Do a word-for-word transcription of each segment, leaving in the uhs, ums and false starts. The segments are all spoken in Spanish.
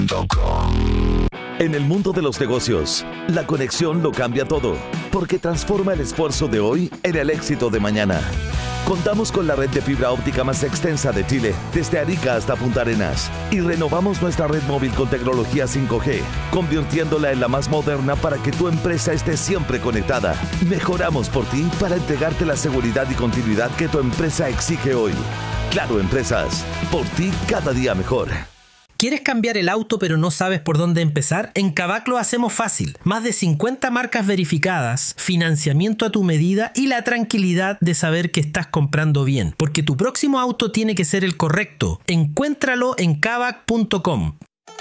punto com. En el mundo de los negocios, la conexión lo cambia todo, porque transforma el esfuerzo de hoy en el éxito de mañana. Contamos con la red de fibra óptica más extensa de Chile, desde Arica hasta Punta Arenas, y renovamos nuestra red móvil con tecnología cinco G, convirtiéndola en la más moderna para que tu empresa esté siempre conectada. Mejoramos por ti para entregarte la seguridad y continuidad que tu empresa exige hoy. Claro Empresas, por ti cada día mejor. ¿Quieres cambiar el auto pero no sabes por dónde empezar? En Kavak lo hacemos fácil. Más de cincuenta marcas verificadas, financiamiento a tu medida y la tranquilidad de saber que estás comprando bien. Porque tu próximo auto tiene que ser el correcto. Encuéntralo en kavak punto com.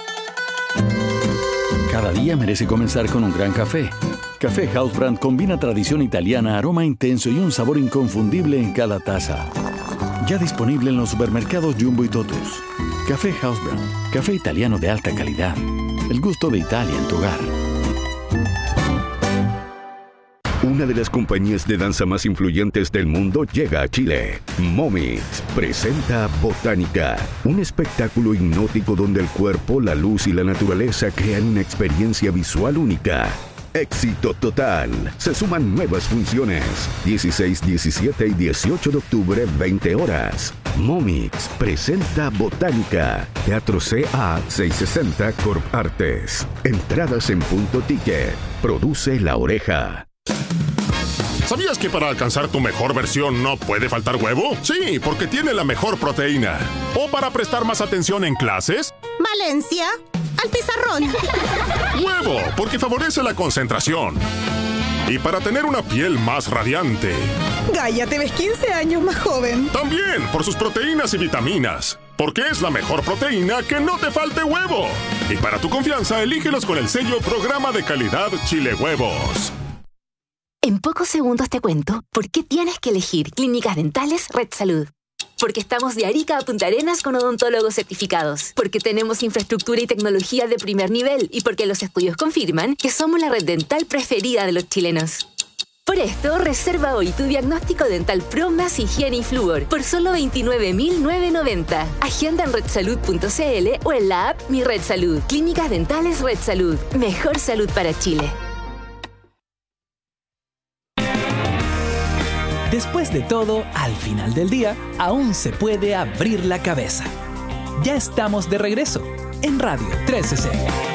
Cada día merece comenzar con un gran café. Café House Brand combina tradición italiana, aroma intenso y un sabor inconfundible en cada taza. Ya disponible en los supermercados Jumbo y Totus. Café House Brand, café italiano de alta calidad. El gusto de Italia en tu hogar. Una de las compañías de danza más influyentes del mundo llega a Chile. Momix presenta Botánica, un espectáculo hipnótico donde el cuerpo, la luz y la naturaleza crean una experiencia visual única. Éxito total. Se suman nuevas funciones. dieciséis, diecisiete y dieciocho de octubre, veinte horas. Momix presenta Botánica. Teatro C A seiscientos sesenta Corp Artes. Entradas en Punto Ticket. Produce La Oreja. ¿Sabías que para alcanzar tu mejor versión no puede faltar huevo? Sí, porque tiene la mejor proteína. ¿O para prestar más atención en clases? Valencia, al pizarrón. ¡Huevo! Porque favorece la concentración. Y para tener una piel más radiante. Gaia, te ves quince años más joven. También por sus proteínas y vitaminas. Porque es la mejor proteína que no te falte huevo. Y para tu confianza, elígelos con el sello Programa de Calidad Chile Huevos. En pocos segundos te cuento por qué tienes que elegir Clínicas Dentales Red Salud. Porque estamos de Arica a Punta Arenas con odontólogos certificados. Porque tenemos infraestructura y tecnología de primer nivel. Y porque los estudios confirman que somos la red dental preferida de los chilenos. Por esto, reserva hoy tu diagnóstico dental Pro más higiene y flúor por solo veintinueve mil novecientos noventa. Agenda en red salud punto c l o en la app Mi Red Salud. Clínicas Dentales Red Salud. Mejor salud para Chile. Después de todo, al final del día, aún se puede abrir la cabeza. Ya estamos de regreso en Radio trece C.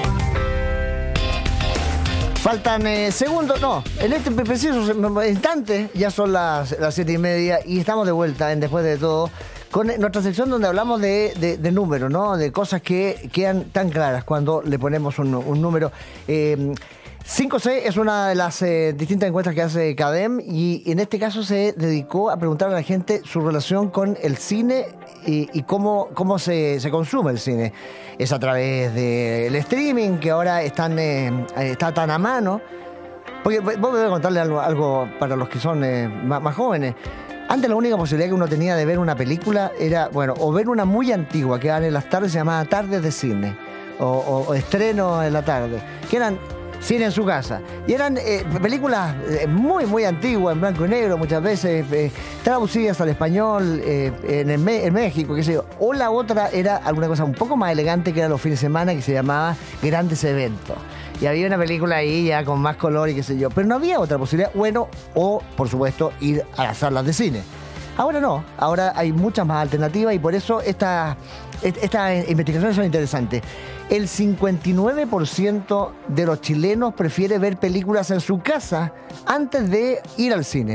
Faltan eh, segundos, no, en este preciso instante ya son las, las siete y media y estamos de vuelta en Después de Todo con nuestra sección donde hablamos de, de, de números, ¿no? De cosas que quedan tan claras cuando le ponemos un, un número. Eh, cinco C es una de las eh, distintas encuestas que hace CADEM y en este caso se dedicó a preguntar a la gente su relación con el cine y, y cómo, cómo se, se consume el cine. Es a través del streaming que ahora están, eh, está tan a mano. Porque vos me voy a contarle algo, algo para los que son eh, más, más jóvenes. Antes la única posibilidad que uno tenía de ver una película era, bueno, o ver una muy antigua que eran en las tardes, se llamaba Tardes de Cine, o, o, o estreno en la tarde, que eran cine en su casa. Y eran eh, películas eh, muy, muy antiguas, en blanco y negro, muchas veces, eh, traducidas al español, eh, en, el Me- en México, qué sé yo. O la otra era alguna cosa un poco más elegante, que era los fines de semana, que se llamaba Grandes Eventos. Y había una película ahí ya con más color y qué sé yo. Pero no había otra posibilidad, bueno, o, por supuesto, ir a las salas de cine. Ahora no, ahora hay muchas más alternativas y por eso estas esta investigaciones son interesantes. El cincuenta y nueve por ciento de los chilenos prefiere ver películas en su casa antes de ir al cine.